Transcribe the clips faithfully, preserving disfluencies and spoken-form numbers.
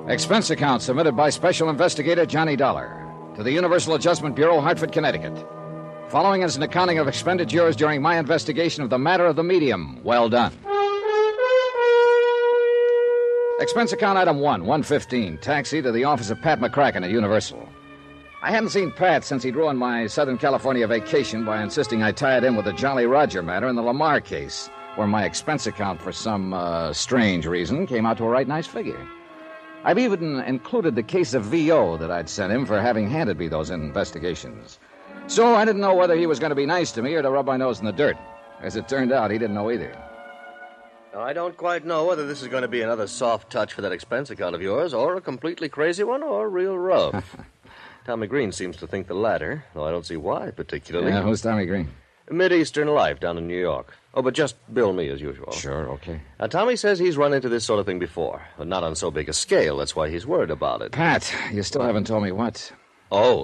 Expense account submitted by Special Investigator Johnny Dollar to the Universal Adjustment Bureau, Hartford, Connecticut. Following is an accounting of expenditures during my investigation of the matter of the medium. Well done. Expense account item one, one fifteen, taxi to the office of Pat McCracken at Universal. I hadn't seen Pat since he'd ruined my Southern California vacation by insisting I tie it in with the Jolly Roger matter in the Lamar case, where my expense account, for some uh, strange reason, came out to a right nice figure. I've even included the case of V O that I'd sent him for having handed me those investigations. So I didn't know whether he was going to be nice to me or to rub my nose in the dirt. As it turned out, he didn't know either. Now, I don't quite know whether this is going to be another soft touch for that expense account of yours, or a completely crazy one, or real rough. Tommy Green seems to think the latter, though I don't see why particularly. Yeah, who's Tommy Green? Mid-Eastern Life down in New York. Oh, but just bill me as usual. Sure, okay. Now, Tommy says he's run into this sort of thing before, but not on so big a scale. That's why he's worried about it. Pat, you still haven't told me what. Oh,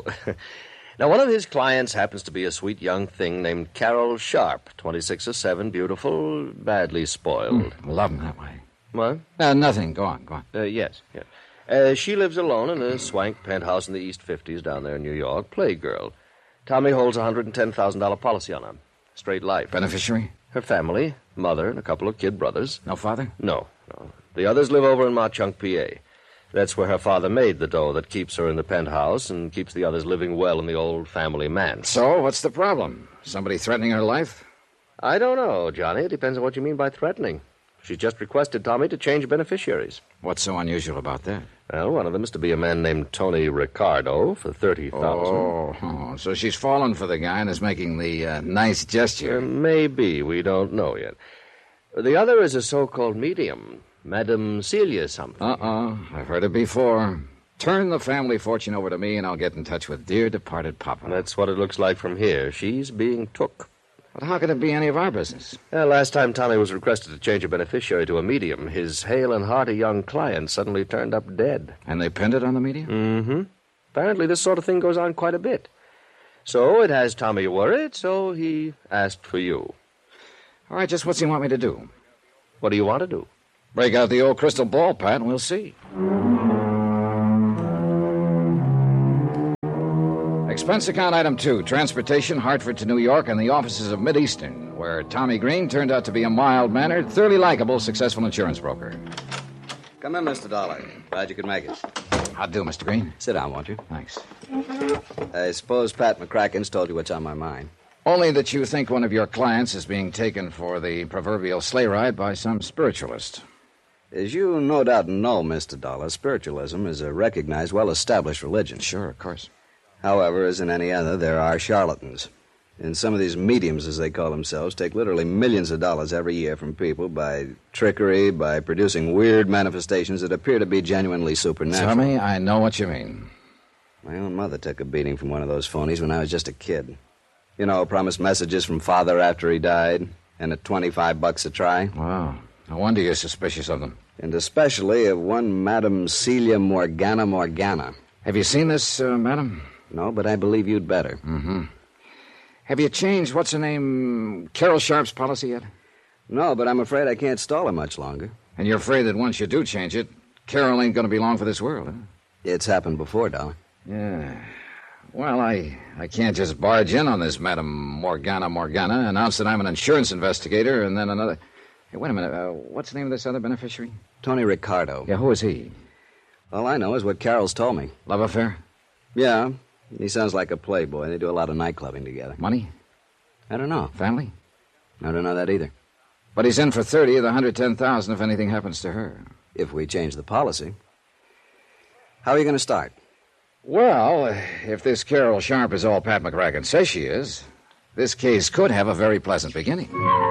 now one of his clients happens to be a sweet young thing named Carol Sharp, twenty-six or seven, beautiful, badly spoiled. Mm, love him that way. What? Uh, nothing. Go on, go on. Uh, yes, yes. Uh, she lives alone in a swank penthouse in the East fifties down there in New York. Playgirl. Tommy holds a one hundred ten thousand dollars policy on her. Straight life. Beneficiary? Her family, mother, and a couple of kid brothers. No father? No, no. The others live over in Mauchunk, P A. That's where her father made the dough that keeps her in the penthouse and keeps the others living well in the old family manse. So, what's the problem? Somebody threatening her life? I don't know, Johnny. It depends on what you mean by threatening. She's just requested Tommy to change beneficiaries. What's so unusual about that? Well, one of them is to be a man named Tony Ricardo for thirty thousand dollars. Oh, oh, so she's fallen for the guy and is making the uh, nice gesture. Uh, maybe. We don't know yet. The other is a so-called medium, Madame Celia something. Uh-uh. I've heard it before. Turn the family fortune over to me and I'll get in touch with dear departed Papa. That's what it looks like from here. She's being took. But how could it be any of our business? Well, last time Tommy was requested to change a beneficiary to a medium, his hale and hearty young client suddenly turned up dead. And they pinned it on the medium? Mm-hmm. Apparently this sort of thing goes on quite a bit. So it has Tommy worried, so he asked for you. All right, just what's he want me to do? What do you want to do? Break out the old crystal ball, Pat, and we'll see. Expense account item two, transportation, Hartford to New York, and the offices of Mid-Eastern, where Tommy Green turned out to be a mild-mannered, thoroughly likable, successful insurance broker. Come in, Mister Dollar. Glad you could make it. How'd do, Mister Green? Sit down, won't you? Thanks. I suppose Pat McCracken's told you what's on my mind. Only that you think one of your clients is being taken for the proverbial sleigh ride by some spiritualist. As you no doubt know, Mister Dollar, spiritualism is a recognized, well-established religion. Sure, of course. However, as in any other, there are charlatans. And some of these mediums, as they call themselves, take literally millions of dollars every year from people by trickery, by producing weird manifestations that appear to be genuinely supernatural. Tommy, I know what you mean. My own mother took a beating from one of those phonies when I was just a kid. You know, promised messages from father after he died, and at twenty-five bucks a try. Wow. No wonder you're suspicious of them. And especially of one Madame Celia Morgana Morgana. Have you seen this, uh, madam? No, but I believe you'd better. Mm-hmm. Have you changed, what's her name, Carol Sharp's policy yet? No, but I'm afraid I can't stall her much longer. And you're afraid that once you do change it, Carol ain't going to be long for this world, huh? It's happened before, Dollar. Yeah. Well, I, I can't just barge in on this Madame Morgana Morgana, announce that I'm an insurance investigator, and then another... Hey, wait a minute. Uh, what's the name of this other beneficiary? Tony Ricardo. Yeah, who is he? All I know is what Carol's told me. Love affair? Yeah. He sounds like a playboy. They do a lot of nightclubbing together. Money? I don't know. Family? I don't know that either. But he's in for thirty of the one hundred ten thousand if anything happens to her. If we change the policy. How are you going to start? Well, if this Carol Sharp is all Pat McCracken says she is, this case could have a very pleasant beginning.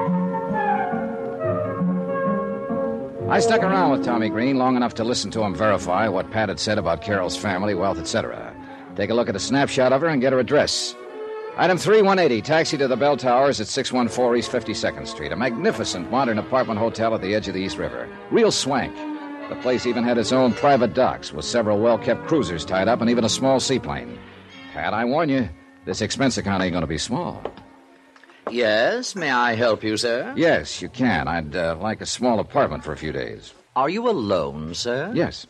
I stuck around with Tommy Green long enough to listen to him verify what Pat had said about Carol's family, wealth, et cetera. Take a look at a snapshot of her and get her address. Item three one eighty, taxi to the Bell Towers at six one four East fifty-second Street. A magnificent modern apartment hotel at the edge of the East River. Real swank. The place even had its own private docks with several well-kept cruisers tied up and even a small seaplane. Pat, I warn you, this expense account ain't going to be small. Yes, may I help you, sir? Yes, you can. I'd uh, like a small apartment for a few days. Are you alone, sir? Yes.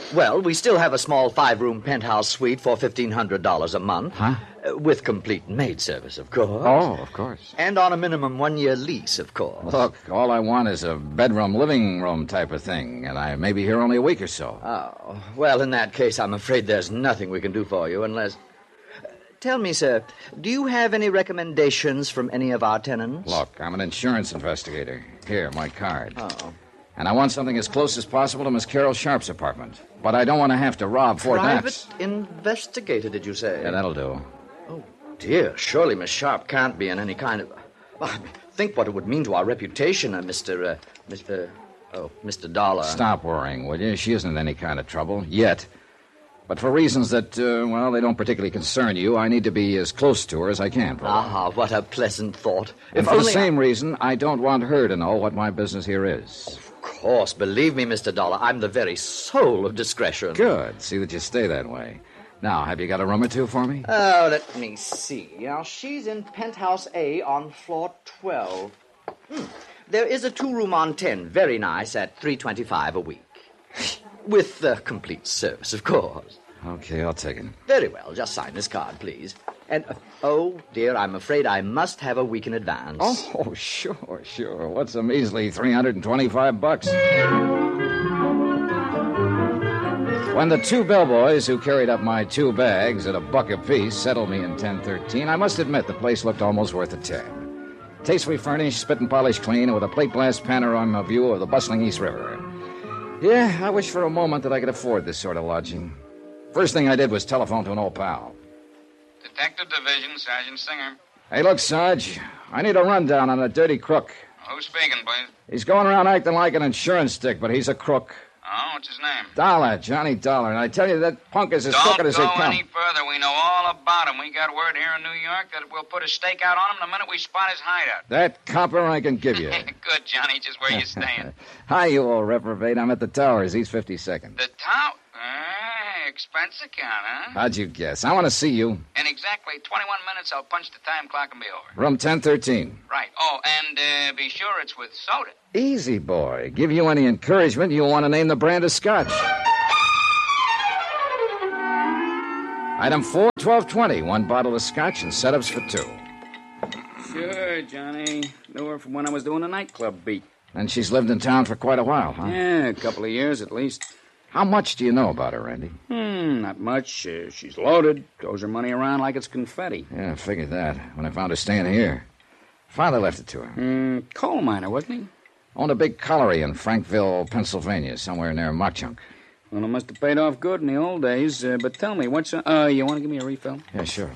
Well, we still have a small five-room penthouse suite for fifteen hundred dollars a month. Huh? Uh, with complete maid service, of course. Oh, of course. And on a minimum one-year lease, of course. Look, all I want is a bedroom, living room type of thing, and I may be here only a week or so. Oh, well, in that case, I'm afraid there's nothing we can do for you unless... Uh, tell me, sir, do you have any recommendations from any of our tenants? Look, I'm an insurance investigator. Here, my card. Oh. And I want something as close as possible to Miss Carol Sharp's apartment. But I don't want to have to rob Fort Private Knox. investigator, did you say? Yeah, that'll do. Oh, dear. Surely Miss Sharp can't be in any kind of... Well, think what it would mean to our reputation, uh, Mister... Uh, Mister... Oh, Mister Dollar. Stop worrying, will you? She isn't in any kind of trouble, yet. But for reasons that, uh, well, they don't particularly concern you, I need to be as close to her as I can. Ah, what a pleasant thought. And If for the only same reason, I don't want her to know what my business here is. Of course, believe me, Mister Dollar, I'm the very soul of discretion. Good. See that you stay that way. Now, have you got a room or two for me? Oh, let me see. Now, she's in penthouse A on floor twelve. Hmm. There is a two-room on ten, very nice, at three twenty-five a week. With uh, complete service, of course. Okay, I'll take it. Very well. Just sign this card, please. And, uh, oh, dear, I'm afraid I must have a week in advance. Oh, sure, sure. What's a measly three hundred twenty-five bucks? When the two bellboys who carried up my two bags at a buck apiece settled me in ten thirteen, I must admit the place looked almost worth a tab. Tastefully furnished, spit and polished clean, and with a plate glass panorama view of the bustling East River. Yeah, I wish for a moment that I could afford this sort of lodging. First thing I did was telephone to an old pal. Detective Division, Sergeant Singer. Hey, look, Sarge, I need a rundown on a dirty crook. Who's speaking, please? He's going around acting like an insurance stick, but he's a crook. Oh, what's his name? Dollar, Johnny Dollar. And I tell you, that punk is as Don't crooked as they go come. any further. We know all about him. We got word here in New York that we'll put a stake out on him the minute we spot his hideout. That copper I can give you. Good, Johnny. Just where you staying? Hi, you old reprobate. I'm at the Towers, East fifty-second. The tower? Ah, expense account, huh? How'd you guess? I want to see you. In exactly twenty-one minutes, I'll punch the time clock and be over. Room ten thirteen. Right. Oh, and uh, be sure it's with soda. Easy, boy. Give you any encouragement, you'll want to name the brand of scotch. Item four, twelve twenty. One bottle of scotch and setups for two. Sure, Johnny. Knew her from when I was doing a nightclub beat. And she's lived in town for quite a while, huh? Yeah, a couple of years at least. How much do you know about her, Randy? Hmm, not much. Uh, she's loaded. Throws her money around like it's confetti. Yeah, I figured that when I found her staying here. Father left it to her. Hmm, coal miner, wasn't he? Owned a big colliery in Frankville, Pennsylvania, somewhere near Mockchunk. Well, it must have paid off good in the old days. Uh, but tell me, what's... Uh, uh, you want to give me a refill? Yeah, sure.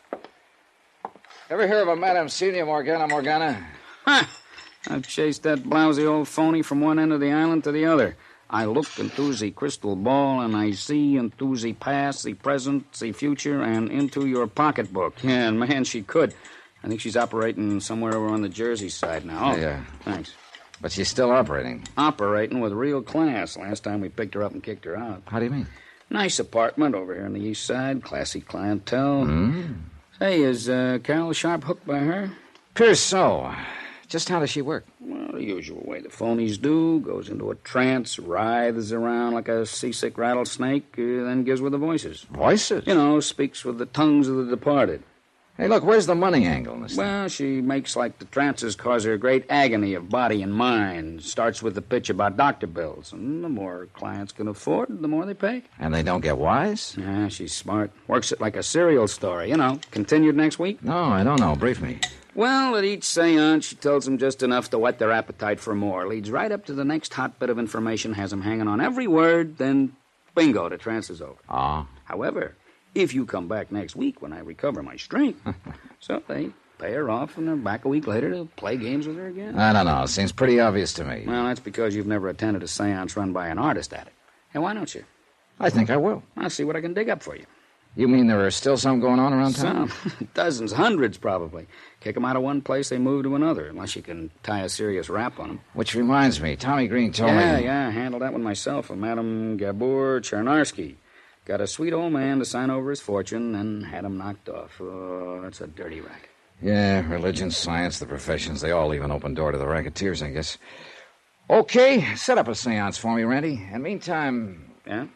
Ever hear of a Madame Senior Morgana Morgana? Ha! I've chased that blousy old phony from one end of the island to the other. I look into the crystal ball, and I see into the past, the present, the future, and into your pocketbook. Yeah, and man, she could. I think she's operating somewhere over on the Jersey side now. Oh, yeah. Thanks. But she's still operating. Operating with real class. Last time we picked her up and kicked her out. How do you mean? Nice apartment over here on the east side. Classy clientele. Mm. Say, is uh, Carol Sharp hooked by her? Appears so. Just how does she work? Well, the usual way the phonies do. Goes into a trance, writhes around like a seasick rattlesnake, uh, then gives with the voices. Voices? You know, speaks with the tongues of the departed. Hey, look, where's the money angle in this thing? Well, she makes like the trances cause her great agony of body and mind. Starts with the pitch about doctor bills. And the more clients can afford, the more they pay. And they don't get wise? Yeah, she's smart. Works it like a serial story. You know, continued next week? No, I don't know. Brief me. Well, at each seance, she tells them just enough to whet their appetite for more. Leads right up to the next hot bit of information, has them hanging on every word, then bingo, the trance is over. Ah. However, if you come back next week when I recover my strength. So they pay her off, and they're back a week later to play games with her again. I don't know. Seems pretty obvious to me. Well, that's because you've never attended a seance run by an artist at it. And why don't you? I think I will. I'll see what I can dig up for you. You mean there are still some going on around town? Some. Dozens, hundreds, probably. Kick them out of one place, they move to another, unless you can tie a serious rap on them. Which reminds me, Tommy Green told yeah, me... Yeah, yeah, handled that one myself, a Madame Gabor Chernarsky. Got a sweet old man to sign over his fortune, and had him knocked off. Oh, that's a dirty racket. Yeah, religion, science, the professions, they all leave an open door to the racketeers, I guess. Okay, set up a seance for me, Randy. And meantime... Yeah?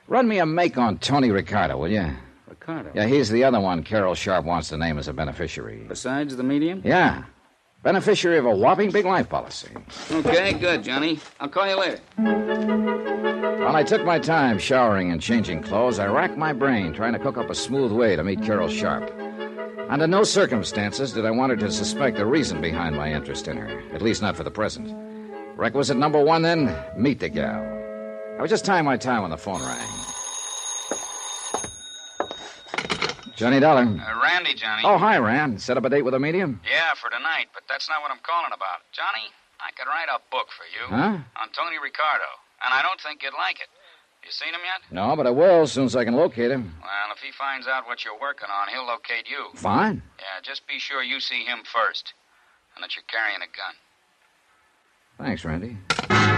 Run me a make on Tony Ricardo, will you? Ricardo? Yeah, he's the other one Carol Sharp wants to name as a beneficiary. Besides the medium? Yeah. Beneficiary of a whopping big life policy. Okay, good, Johnny. I'll call you later. While I took my time showering and changing clothes, I racked my brain trying to cook up a smooth way to meet Carol Sharp. Under no circumstances did I want her to suspect the reason behind my interest in her, at least not for the present. Requisite number one, then, meet the gal. I was just tying my tie when the phone rang. Johnny Dollar. Uh, Randy, Johnny. Oh, hi, Rand. Set up a date with a medium? Yeah, for tonight, but that's not what I'm calling about. Johnny, I could write a book for you. Huh? On Tony Ricardo, and I don't think you'd like it. You seen him yet? No, but I will as soon as I can locate him. Well, if he finds out what you're working on, he'll locate you. Fine. Yeah, just be sure you see him first, and that you're carrying a gun. Thanks, Randy.